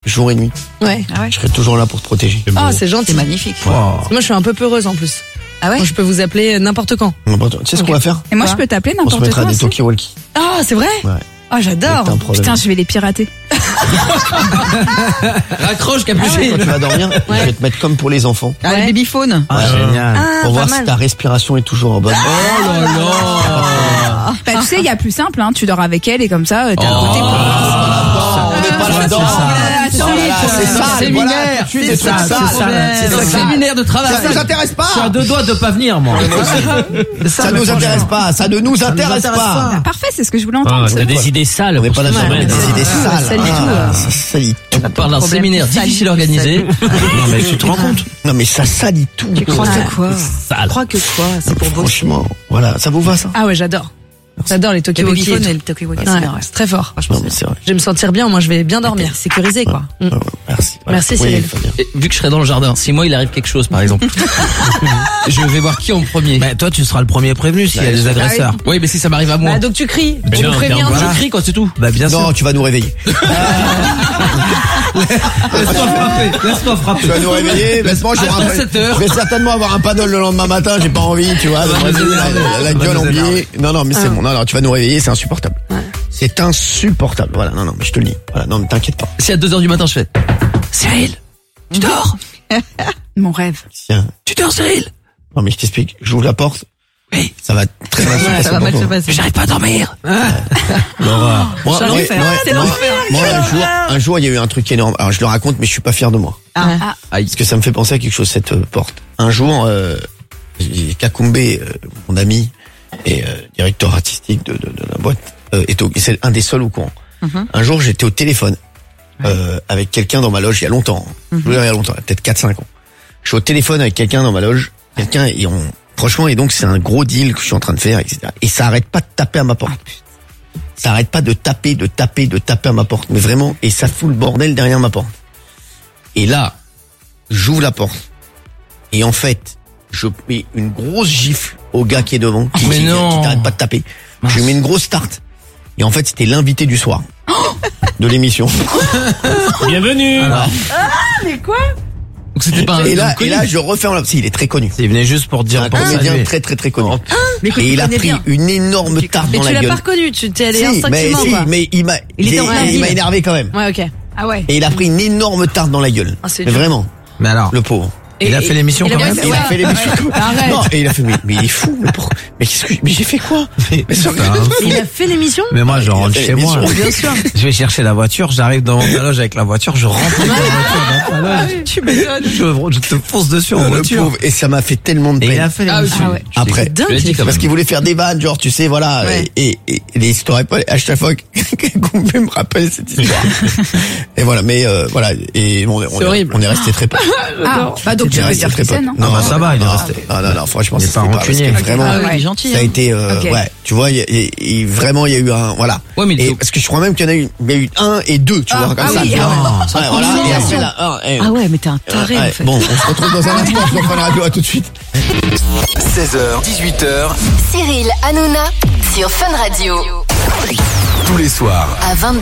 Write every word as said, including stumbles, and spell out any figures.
jour et nuit. Ouais. Ah ouais. Je serai toujours là pour te protéger. Ah, c'est gentil. C'est magnifique. Wow. Moi, je suis un peu peureuse en plus. Ah ouais. Moi, je peux vous appeler n'importe quand. N'importe- Tu sais ce Ok. qu'on va faire? Et moi, Quoi je peux t'appeler On se n'importe mettra quoi des aussi. talkie-walkie. Ah, c'est vrai? Ouais. Ah, j'adore. T'as un problème. Putain, je vais les pirater. Raccroche, Capucine. Quand tu vas dormir, je vais te mettre comme pour les enfants. Ah, Ouais. le babyphone. Ah, Ouais. génial. Ah, Pour pas voir mal. si ta respiration est toujours en bonne. Oh là là. Bah, tu sais, il y a plus simple, hein. Tu dors avec elle et comme ça, euh, t'es à Oh. côté. pour- Non, on n'est pas Ouais, là-dedans. c'est ça. Oh là là, c'est ça, Séminaire. voilà, tout de suite, des C'est ça, trucs c'est sales. ça, C'est un c'est ça. séminaire de travail. Ça nous intéresse Je suis à pas. deux doigts de pas venir, moi. Ça nous intéresse pas. Ça ne nous intéresse pas. Ah, parfait, c'est ce que je voulais Ah, entendre. t'as des idées sales. On n'est pour pas là ce sur domaine. des idées Ah, sales. ça salit tout, Ah, euh. Ça salit tout. On parle d'un Problème. séminaire Salut. difficile à organiser. Non, mais tu te rends compte? Non mais ça salit tout. Tu crois que quoi? Sale. Tu crois que quoi? C'est pour bosser. Franchement, voilà, ça vous va ça? Ah ouais, j'adore. J'adore les Le talkie-walkie. babyphone et et tout. le talkie-walkie, Ouais, c'est bien, ouais. c'est très fort. Non mais c'est vrai. Je vais me sentir bien, moi je vais bien dormir. Sécurisé, quoi. Ouais, ouais, Merci. Merci, Oui, Cyril. Fabien. Et vu que je serai dans le jardin, si moi il arrive quelque chose par exemple, je vais voir qui en premier. Mais toi, tu seras le premier prévenu s'il y a des agresseurs. Oui, mais si ça m'arrive à moi. Bah, donc tu cries. Mais Tu non, me préviens. t'es en- voilà. Je crie quand c'est tout. Bah, bien sûr. Non, tu vas nous réveiller. Laisse-toi frapper. Laisse-toi frapper. Tu vas nous réveiller. Laisse-moi, je vais Attends, avoir un- sept heures. je vais certainement avoir un paddle le lendemain matin. J'ai pas envie, tu vois. de me réveiller la, la- la On va gueule nous en énerver. biais. Non, non, mais c'est bon. Non, non, tu vas nous réveiller. C'est insupportable. C'est insupportable. Voilà. Non, non, mais je te le dis. Voilà. Non, mais t'inquiète pas. Si à deux heures du matin je fais Cyril, tu dors? Mon rêve. Tiens. Tu dors, Cyril? Non, mais je t'explique. J'ouvre la porte. Oui. Ça va très mal se Ouais, passer ça va pour mal toi. se passer. Mais j'arrive pas à dormir. L'horreur. Moi, C'est moi, l'enfer. moi, C'est moi, l'enfer. moi, un jour, un jour, il y a eu un truc énorme. Alors, je le raconte, mais je suis pas fier de moi. Ah, ah. Aïe. Parce que ça me fait penser à quelque chose, cette euh, porte. Un jour, euh, j'ai- Kakumbe, euh, mon ami et euh, directeur artistique de, de, de la boîte, euh, est au, c'est un des seuls au courant. Mhm. Un jour, j'étais au téléphone euh, avec quelqu'un dans ma loge il y a longtemps. Je veux dire, il y a longtemps, peut-être quatre cinq ans. Je suis au téléphone avec quelqu'un dans ma loge, quelqu'un et on, franchement, et donc c'est un gros deal que je suis en train de faire, et cetera. Et ça arrête pas de taper à ma porte. Ça arrête pas de taper, de taper, de taper à ma porte, mais vraiment, et ça fout le bordel derrière ma porte. Et là, j'ouvre la porte. Et en fait, je mets une grosse gifle au gars qui est devant, qui, Mais qui, non. qui t'arrête pas de taper. Je lui mets une grosse tarte. Et en fait, c'était l'invité du soir. De l'émission. Bienvenue. Donc c'était pas un Et là, un connu. et là, je referme la, si, il est très connu. Il venait juste pour C'est dire un pour comédien saluer. très très très connu. Mais que Et tu il a connais pris bien. une énorme tarte Mais dans tu la l'as gueule. pas reconnu, tu t'es allé Si, mais, instinctivement, si, quoi. mais il m'a, Il était en plein il deal. m'a énervé quand même. Ouais, ok. Ah ouais. Et il a pris une énorme tarte dans la gueule. Ah, c'est mais dur. vraiment, Mais alors, le pauvre. il a fait l'émission il a quand bien même. fait- Il a ouais. fait l'émission. Arrête. Non, et il a fait, mais, mais il est fou, mais pourquoi? Mais qu'est-ce que, mais j'ai fait quoi? Mais Mais ça- c'est un fou. Il a fait l'émission? Mais moi, je Il a rentre fait chez moi. l'émission. Bien sûr. Je vais chercher la voiture, j'arrive dans ta loge avec la voiture, je rentre avec la voiture dans ta loge. Tu m'étonnes. Je, je te fonce dessus en le voiture. pauvre. Et ça m'a fait tellement de Et il peine. a fait Ah oui, l'émission. Ah ouais. Après, C'est dingue, Je l'ai dit les quand filles. parce qu'il voulait faire des vannes, genre, tu sais, voilà, Ouais. et, et, et les histoires, à chaque fois que Goumbé me rappelle cette histoire. Et voilà, mais euh, voilà, et on, on, C'est est, horrible. on est resté très potes. Ah, bah donc On tu est veux resté dire très que c'est, potes. non? Non, bah, ça va, il est non, resté. Non, non, non, franchement, Il est ça pas se fait parce rancunier. que Ok. vraiment, Ah oui, Ouais. il est gentil. ça a hein. été, euh, Ok. ouais, tu vois, il y a- il y a- vraiment, il y a eu un, voilà. Ouais, mais il Et faut- parce que je crois même qu'il y en a eu, il y a eu un et deux, tu vois, comme ah ça. oui, tu vois. ah Ouais, voilà, et après là, un, et- Ah ouais, mais t'es un taré, Ouais, en fait. bon, on se retrouve dans un instant sur Fun Radio, à tout de suite. seize heures, dix-huit heures, Cyril Hanouna sur Fun Radio. tous les soirs. À vingt